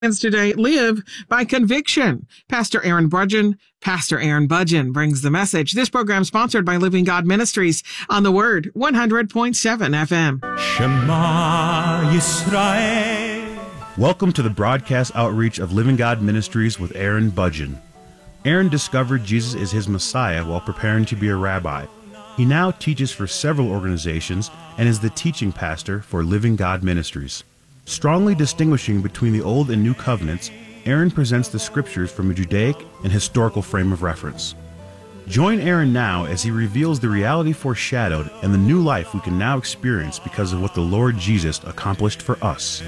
Today, live by conviction. Pastor Aaron Budgen brings the message. This program sponsored by Living God Ministries on the Word 100.7 FM. Shema Yisrael. Welcome to the broadcast outreach of Living God Ministries with Aaron Budgen. Aaron discovered Jesus is his Messiah while preparing to be a rabbi. He now teaches for several organizations and is the teaching pastor for Living God Ministries. Strongly distinguishing between the Old and New Covenants, Aaron presents the Scriptures from a Judaic and historical frame of reference. Join Aaron now as he reveals the reality foreshadowed and the new life we can now experience because of what the Lord Jesus accomplished for us.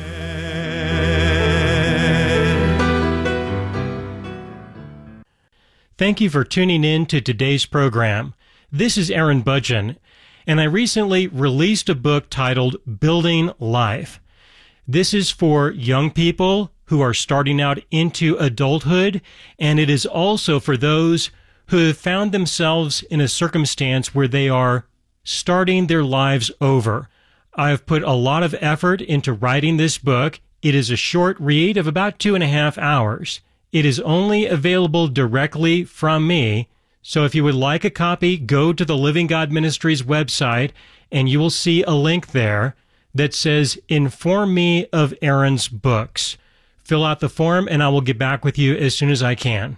Thank you for tuning in to today's program. This is Aaron Budgen, and I recently released a book titled Building Life. This is for young people who are starting out into adulthood, and it is also for those who have found themselves in a circumstance where they are starting their lives over. I have put a lot of effort into writing this book. It is a short read of about 2.5 hours. It is only available directly from me, so if you would like a copy, go to the Living God Ministries website, and you will see a link there that says, "Inform me of Aaron's books." Fill out the form, and I will get back with you as soon as I can.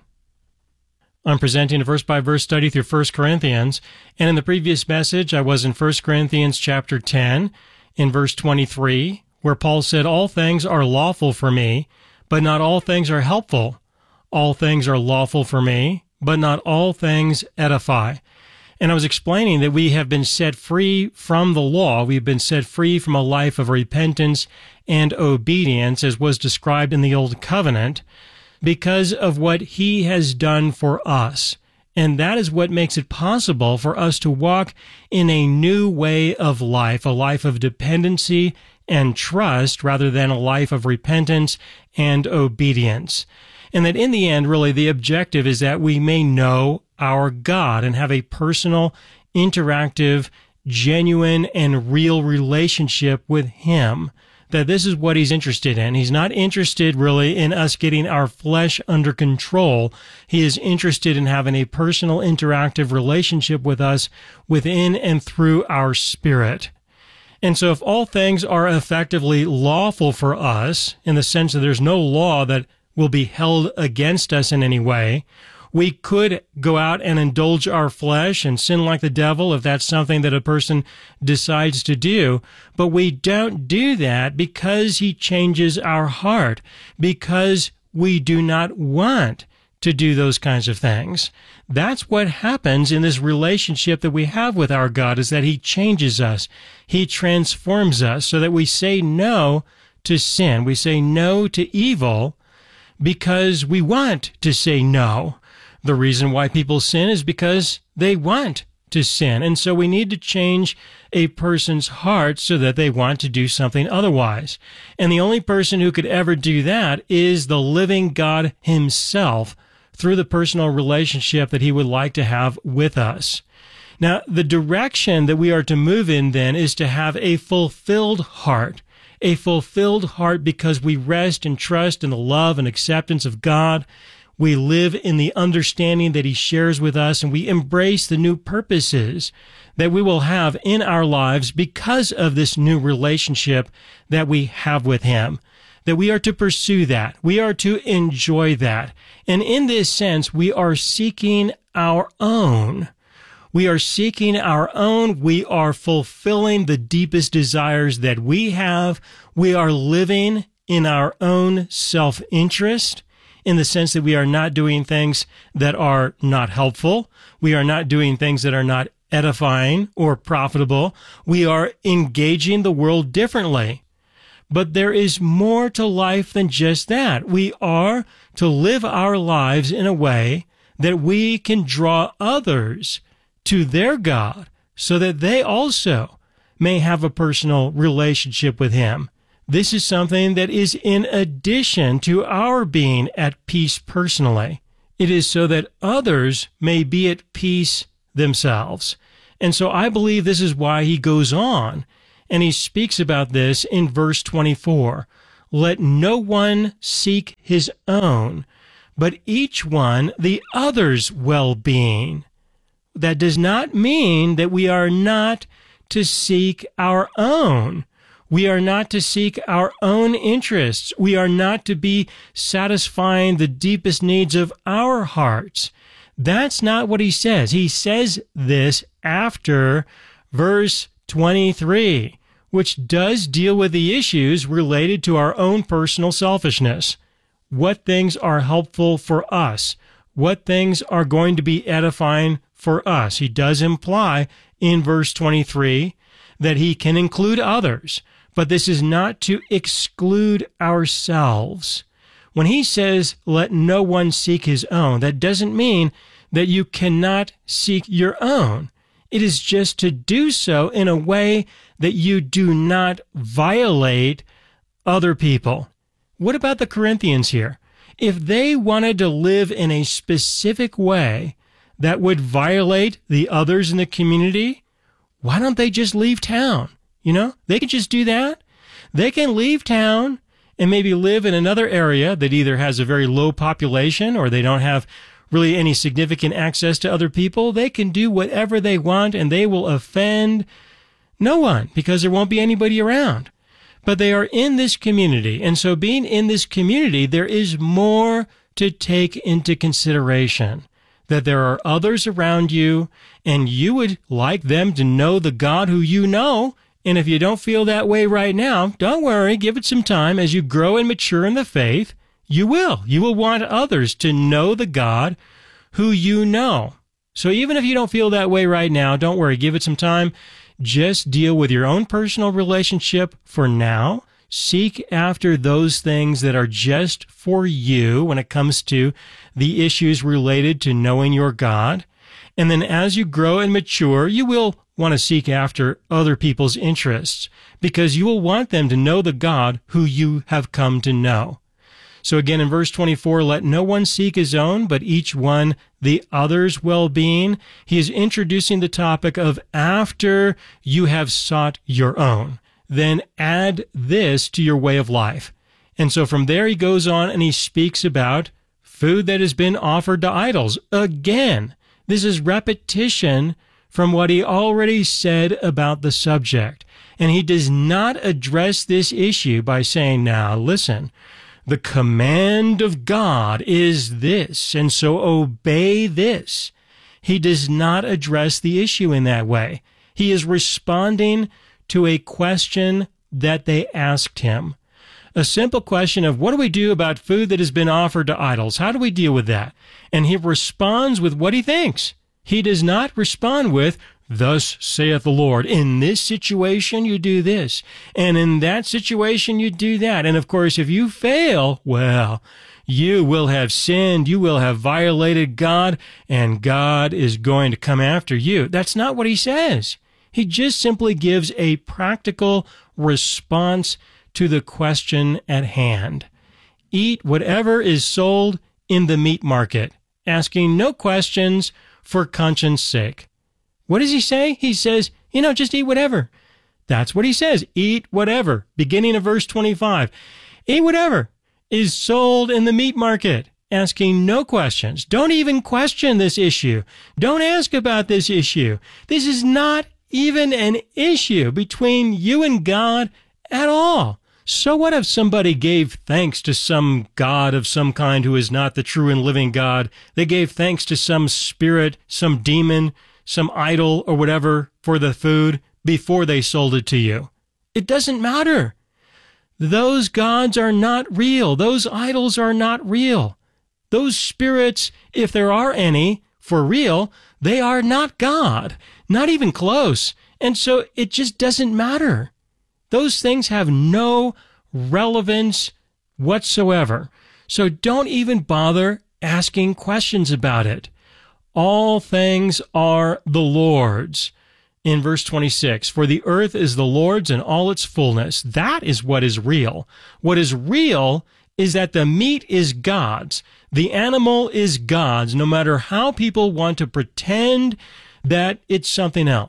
I'm presenting a verse-by-verse study through 1 Corinthians, and in the previous message, I was in 1 Corinthians chapter 10, in verse 23, where Paul said, "All things are lawful for me, but not all things are helpful. All things are lawful for me, but not all things edify." And I was explaining that we have been set free from the law. We've been set free from a life of repentance and obedience, as was described in the Old Covenant, because of what He has done for us. And that is what makes it possible for us to walk in a new way of life, a life of dependency and trust, rather than a life of repentance and obedience. And that in the end, really, the objective is that we may know our God and have a personal, interactive, genuine, and real relationship with Him. That this is what He's interested in. He's not interested, really, in us getting our flesh under control. He is interested in having a personal, interactive relationship with us within and through our spirit. And so if all things are effectively lawful for us, in the sense that there's no law that will be held against us in any way, we could go out and indulge our flesh and sin like the devil if that's something that a person decides to do. But we don't do that because He changes our heart, because we do not want to do those kinds of things. That's what happens in this relationship that we have with our God, is that He changes us. He transforms us so that we say no to sin. We say no to evil because we want to say no. The reason why people sin is because they want to sin. And so we need to change a person's heart so that they want to do something otherwise. And the only person who could ever do that is the living God Himself, through the personal relationship that He would like to have with us. Now, the direction that we are to move in then is to have a fulfilled heart. A fulfilled heart because we rest and trust in the love and acceptance of God. We live in the understanding that He shares with us, and we embrace the new purposes that we will have in our lives because of this new relationship that we have with Him. That we are to pursue that. We are to enjoy that. And in this sense, we are seeking our own. We are seeking our own. We are fulfilling the deepest desires that we have. We are living in our own self-interest, in the sense that we are not doing things that are not helpful. We are not doing things that are not edifying or profitable. We are engaging the world differently. But there is more to life than just that. We are to live our lives in a way that we can draw others to their God so that they also may have a personal relationship with Him. This is something that is in addition to our being at peace personally. It is so that others may be at peace themselves. And so I believe this is why he goes on, and he speaks about this in verse 24. let no one seek his own, but each one the other's well-being. That does not mean that we are not to seek our own. We are not to seek our own interests. We are not to be satisfying the deepest needs of our hearts. That's not what he says. He says this after verse 23, which does deal with the issues related to our own personal selfishness. What things are helpful for us? What things are going to be edifying for us? He does imply in verse 23 that he can include others, but this is not to exclude ourselves. When he says, let no one seek his own, that doesn't mean that you cannot seek your own. It is just to do so in a way that you do not violate other people. What about the Corinthians here? If they wanted to live in a specific way that would violate the others in the community, why don't they just leave town? They can just do that. They can leave town and maybe live in another area that either has a very low population or they don't have really any significant access to other people. They can do whatever they want and they will offend no one because there won't be anybody around. But they are in this community. And so being in this community, there is more to take into consideration. That there are others around you and you would like them to know the God who you know. And if you don't feel that way right now, don't worry, give it some time. As you grow and mature in the faith, you will. You will want others to know the God who you know. So even if you don't feel that way right now, don't worry, give it some time. Just deal with your own personal relationship for now. Seek after those things that are just for you when it comes to the issues related to knowing your God. And then as you grow and mature, you will want to seek after other people's interests because you will want them to know the God who you have come to know. So again, in verse 24, let no one seek his own, but each one the other's well-being. He is introducing the topic of after you have sought your own, then add this to your way of life. And so from there he goes on and he speaks about food that has been offered to idols. Again, this is repetition from what he already said about the subject. And he does not address this issue by saying, now listen, the command of God is this, and so obey this. He does not address the issue in that way. He is responding to a question that they asked him. A simple question of what do we do about food that has been offered to idols? How do we deal with that? And he responds with what he thinks. He does not respond with, thus saith the Lord, in this situation you do this, and in that situation you do that. And of course, if you fail, well, you will have sinned, you will have violated God, and God is going to come after you. That's not what he says. He just simply gives a practical response to the question at hand. Eat whatever is sold in the meat market, asking no questions for conscience sake. What does he say? He says, just eat whatever. That's what he says. Eat whatever. Beginning of verse 25. Eat whatever is sold in the meat market, asking no questions. Don't even question this issue. Don't ask about this issue. This is not even an issue between you and God at all. So what if somebody gave thanks to some god of some kind who is not the true and living God? They gave thanks to some spirit, some demon, some idol or whatever for the food before they sold it to you. It doesn't matter. Those gods are not real. Those idols are not real. Those spirits, if there are any, for real, they are not God, not even close. And so it just doesn't matter. Those things have no relevance whatsoever. So don't even bother asking questions about it. All things are the Lord's. In verse 26, for the earth is the Lord's and all its fullness. That is what is real. What is real is that the meat is God's. The animal is God's, no matter how people want to pretend that it's something else.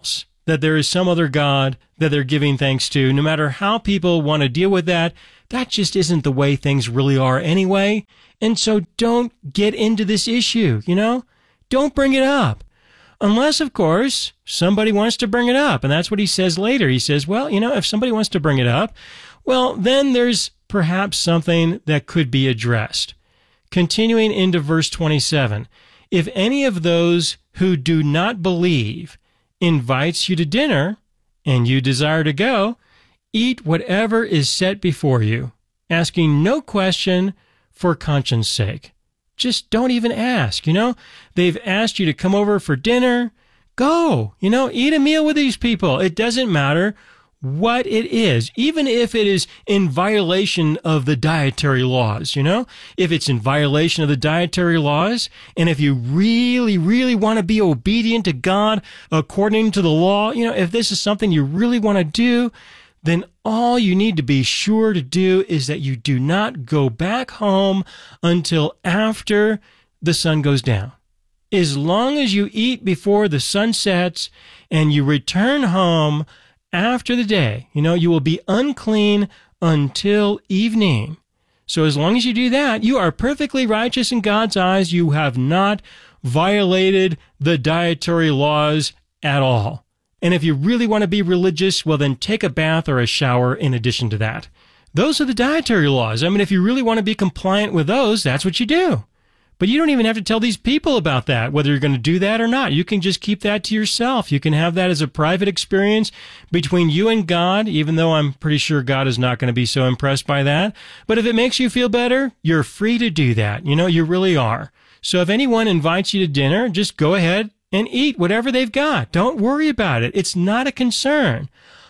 that there is some other God that they're giving thanks to, no matter how people want to deal with that, that just isn't the way things really are anyway. And so don't get into this issue, Don't bring it up. Unless, of course, somebody wants to bring it up. And that's what he says later. He says, well, if somebody wants to bring it up, well, then there's perhaps something that could be addressed. Continuing into verse 27, if any of those who do not believe invites you to dinner and you desire to go, eat whatever is set before you, asking no question for conscience sake. Just don't even ask, They've asked you to come over for dinner. Go, eat a meal with these people. It doesn't matter what it is, even if it is in violation of the dietary laws, If it's in violation of the dietary laws, and if you really, really want to be obedient to God according to the law, if this is something you really want to do, then all you need to be sure to do is that you do not go back home until after the sun goes down. As long as you eat before the sun sets and you return home after the day, you will be unclean until evening. So as long as you do that, you are perfectly righteous in God's eyes. You have not violated the dietary laws at all. And if you really want to be religious, well, then take a bath or a shower in addition to that. Those are the dietary laws. If you really want to be compliant with those, that's what you do. But you don't even have to tell these people about that, whether you're going to do that or not. You can just keep that to yourself. You can have that as a private experience between you and God, even though I'm pretty sure God is not going to be so impressed by that. But if it makes you feel better, you're free to do that. You really are. So if anyone invites you to dinner, just go ahead and eat whatever they've got. Don't worry about it. It's not a concern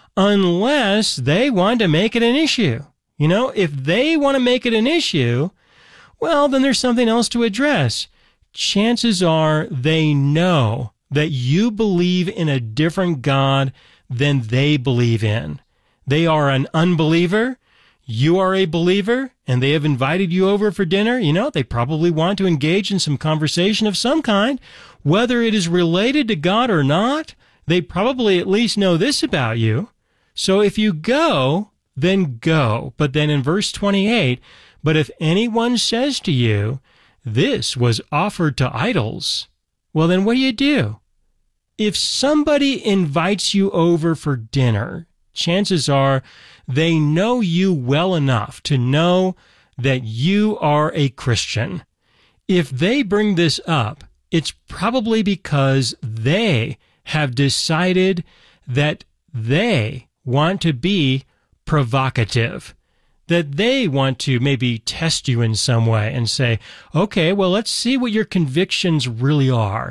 unless they want to make it an issue. If they want to make it an issue, well, then there's something else to address. Chances are they know that you believe in a different God than they believe in. They are an unbeliever. You are a believer, and they have invited you over for dinner. They probably want to engage in some conversation of some kind. Whether it is related to God or not, they probably at least know this about you. So if you go, then go. But then in verse 28, but if anyone says to you, this was offered to idols, well, then what do? If somebody invites you over for dinner, chances are they know you well enough to know that you are a Christian. If they bring this up, it's probably because they have decided that they want to be provocative, that they want to maybe test you in some way and say, okay, well, let's see what your convictions really are,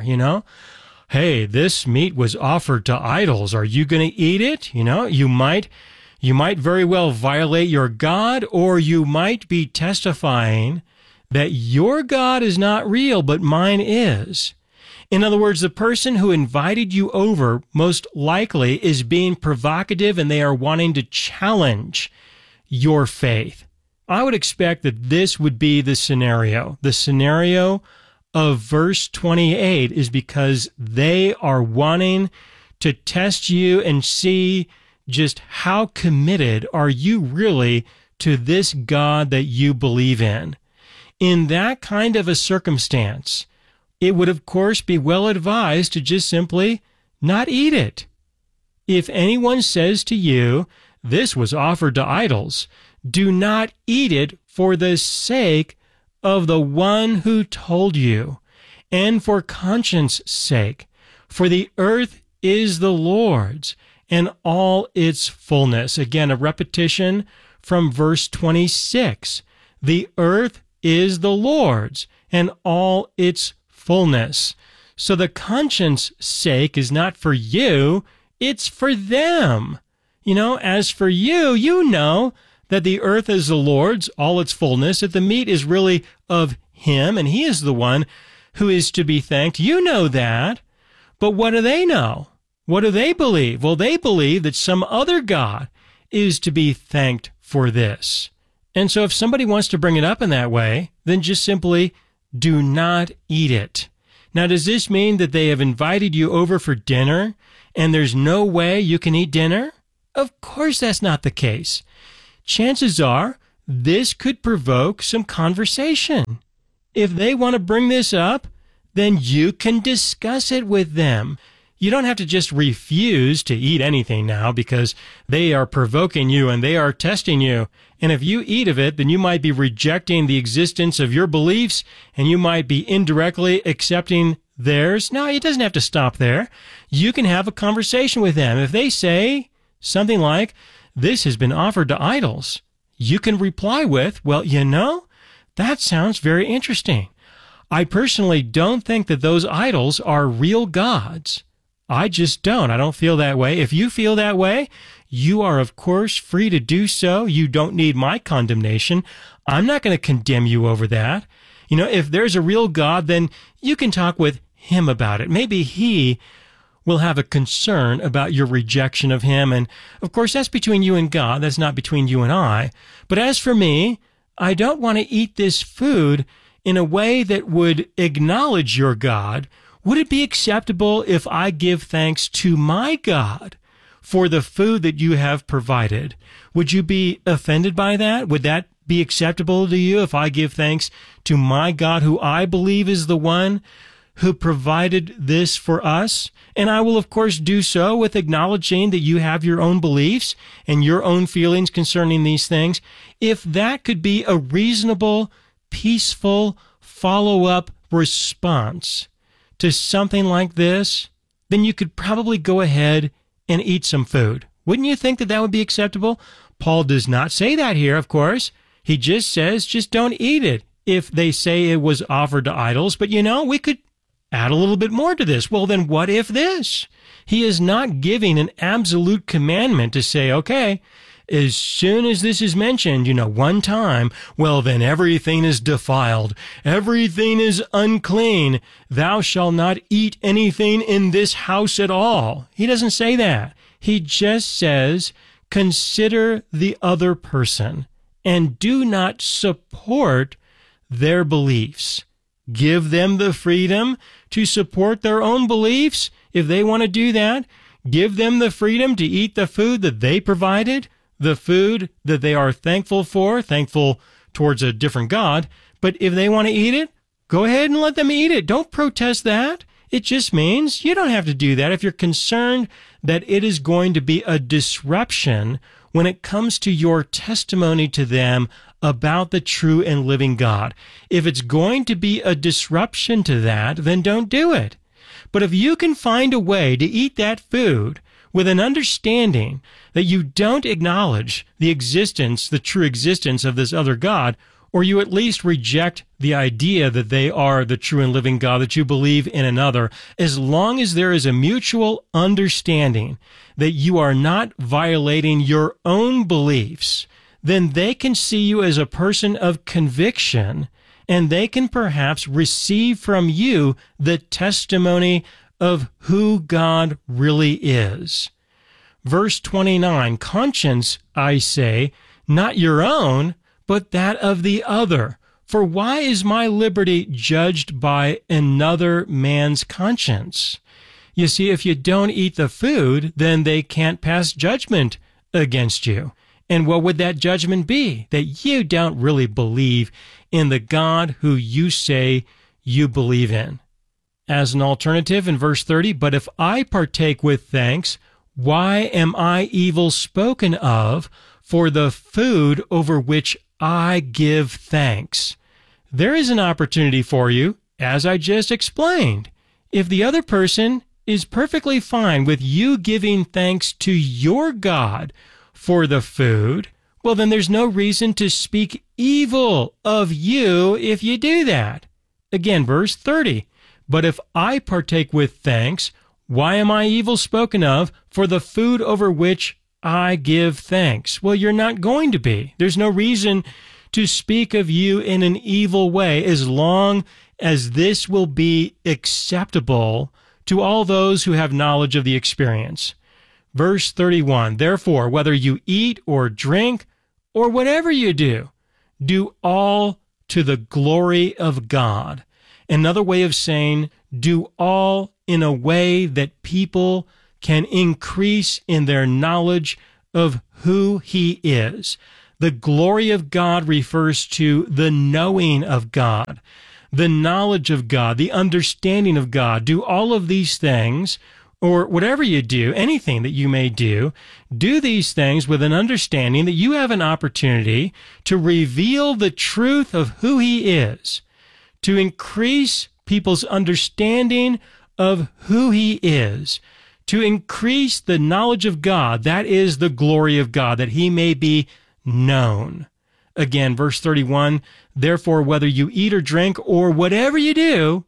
Hey, this meat was offered to idols. Are you going to eat it? You might very well violate your God, or you might be testifying that your God is not real, but mine is. In other words, the person who invited you over most likely is being provocative, and they are wanting to challenge your faith. I would expect that this would be the scenario. The scenario of verse 28 is because they are wanting to test you and see just how committed are you really to this God that you believe in. In that kind of a circumstance, it would of course be well advised to just simply not eat it. If anyone says to you, this was offered to idols, do not eat it for the sake of the one who told you, and for conscience sake. For the earth is the Lord's, and all its fullness. Again, a repetition from verse 26. The earth is the Lord's, and all its fullness. So the conscience sake is not for you, it's for them. As for you, you know that the earth is the Lord's, all its fullness, that the meat is really of Him, and He is the one who is to be thanked. You know that. But what do they know? What do they believe? Well, they believe that some other God is to be thanked for this. And so if somebody wants to bring it up in that way, then just simply do not eat it. Now, does this mean that they have invited you over for dinner and there's no way you can eat dinner? Of course that's not the case. Chances are this could provoke some conversation. If they want to bring this up, then you can discuss it with them. You don't have to just refuse to eat anything now because they are provoking you and they are testing you. And if you eat of it, then you might be rejecting the existence of your beliefs and you might be indirectly accepting theirs. No, it doesn't have to stop there. You can have a conversation with them. If they say something like, "This has been offered to idols," you can reply with, "Well, that sounds very interesting. I personally don't think that those idols are real gods. I just don't. I don't feel that way. If you feel that way, you are, of course, free to do so. You don't need my condemnation. I'm not going to condemn you over that. If there's a real God, then you can talk with him about it. Maybe he will have a concern about your rejection of him. And, of course, that's between you and God. That's not between you and I. But as for me, I don't want to eat this food in a way that would acknowledge your God. Would it be acceptable if I give thanks to my God for the food that you have provided? Would you be offended by that? Would that be acceptable to you if I give thanks to my God, who I believe is the one who provided this for us? And I will, of course, do so with acknowledging that you have your own beliefs and your own feelings concerning these things. If that could be a reasonable, peaceful follow-up response to something like this, then you could probably go ahead and eat some food. Wouldn't you think that that would be acceptable? Paul does not say that here, of course. He just says, just don't eat it if they say it was offered to idols. But we could add a little bit more to this. Well, then what if this? He is not giving an absolute commandment to say, okay, as soon as this is mentioned, one time, well, then everything is defiled. Everything is unclean. Thou shalt not eat anything in this house at all. He doesn't say that. He just says, consider the other person and do not support their beliefs. Give them the freedom to support their own beliefs. If they want to do that, give them the freedom to eat the food that they provided, the food that they are thankful for, thankful towards a different God. But if they want to eat it, go ahead and let them eat it. Don't protest that. It just means you don't have to do that if you're concerned that it is going to be a disruption when it comes to your testimony to them about the true and living God. If it's going to be a disruption to that, then don't do it. But if you can find a way to eat that food with an understanding that you don't acknowledge the true existence of this other God, or you at least reject the idea that they are the true and living God, that you believe in another, as long as there is a mutual understanding that you are not violating your own beliefs, then they can see you as a person of conviction, and they can perhaps receive from you the testimony of who God really is. Verse 29, conscience, I say, not your own, but that of the other. For why is my liberty judged by another man's conscience? You see, if you don't eat the food, then they can't pass judgment against you. And what would that judgment be? That you don't really believe in the God who you say you believe in. As an alternative, in verse 30, but if I partake with thanks, why am I evil spoken of for the food over which I give thanks? There is an opportunity for you, as I just explained. If the other person is perfectly fine with you giving thanks to your God for the food, well, then there's no reason to speak evil of you if you do that. Again, verse 30, but if I partake with thanks, why am I evil spoken of for the food over which I give thanks? Well, you're not going to be. There's no reason to speak of you in an evil way as long as this will be acceptable to all those who have knowledge of the experience. Verse 31, therefore, whether you eat or drink or whatever you do, do all to the glory of God. Another way of saying, do all in a way that people can increase in their knowledge of who He is. The glory of God refers to the knowing of God, the knowledge of God, the understanding of God. Do all of these things, or whatever you do, anything that you may do these things with an understanding that you have an opportunity to reveal the truth of who He is, to increase people's understanding of who He is, to increase the knowledge of God. That is the glory of God, that He may be known. Again, verse 31, therefore, whether you eat or drink or whatever you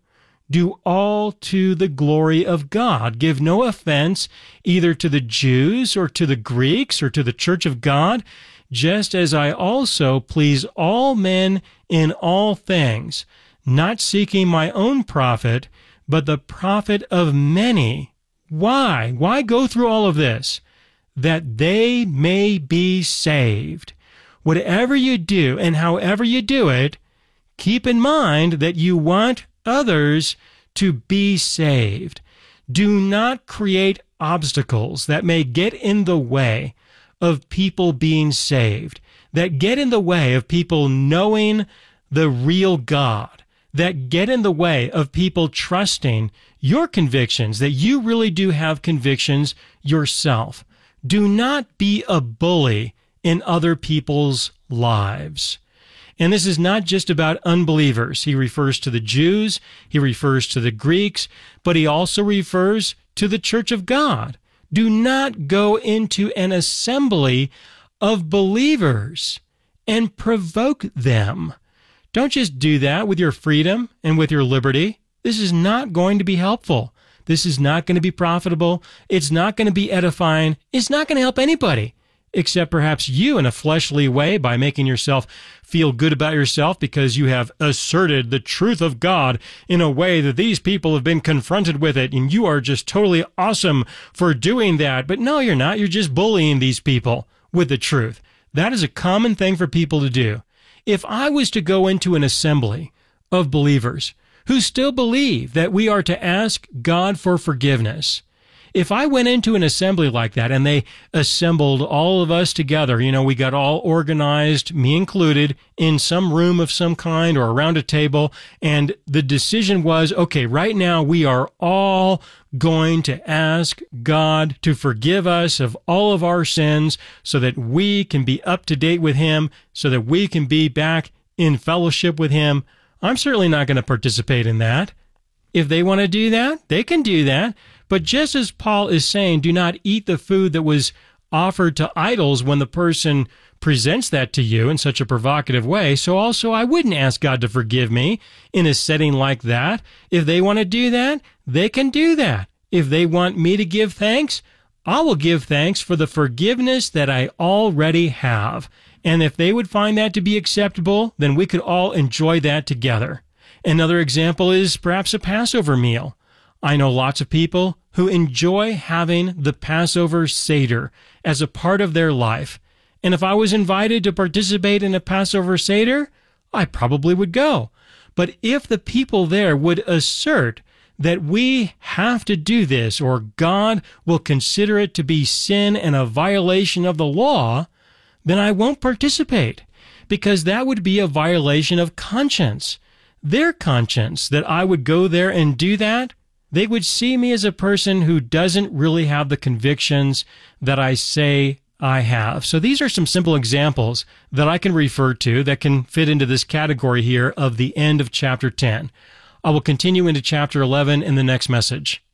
do all to the glory of God. Give no offense either to the Jews or to the Greeks or to the church of God, just as I also please all men in all things, not seeking my own profit, but the profit of many. Why? Why go through all of this? That they may be saved. Whatever you do and however you do it, keep in mind that you want others to be saved. Do not create obstacles that may get in the way of people being saved, that get in the way of people knowing the real God, that get in the way of people trusting your convictions, that you really do have convictions yourself. Do not be a bully in other people's lives. And this is not just about unbelievers. He refers to the Jews, he refers to the Greeks, but he also refers to the church of God. Do not go into an assembly of believers and provoke them. Don't just do that with your freedom and with your liberty. This is not going to be helpful. This is not going to be profitable. It's not going to be edifying. It's not going to help anybody, except perhaps you in a fleshly way by making yourself feel good about yourself because you have asserted the truth of God in a way that these people have been confronted with it, and you are just totally awesome for doing that. But no, you're not. You're just bullying these people with the truth. That is a common thing for people to do. If I was to go into an assembly of believers who still believe that we are to ask God for forgiveness, if I went into an assembly like that and they assembled all of us together, we got all organized, me included, in some room of some kind or around a table, and the decision was, okay, right now we are all going to ask God to forgive us of all of our sins so that we can be up to date with Him, so that we can be back in fellowship with Him. I'm certainly not going to participate in that. If they want to do that, they can do that. But just as Paul is saying, do not eat the food that was offered to idols when the person presents that to you in such a provocative way, so also I wouldn't ask God to forgive me in a setting like that. If they want to do that, they can do that. If they want me to give thanks, I will give thanks for the forgiveness that I already have. And if they would find that to be acceptable, then we could all enjoy that together. Another example is perhaps a Passover meal. I know lots of people who enjoy having the Passover Seder as a part of their life. And if I was invited to participate in a Passover Seder, I probably would go. But if the people there would assert that we have to do this or God will consider it to be sin and a violation of the law, then I won't participate, because that would be a violation of conscience. Their conscience, that I would go there and do that, they would see me as a person who doesn't really have the convictions that I say I have. So these are some simple examples that I can refer to that can fit into this category here of the end of chapter 10. I will continue into chapter 11 in the next message.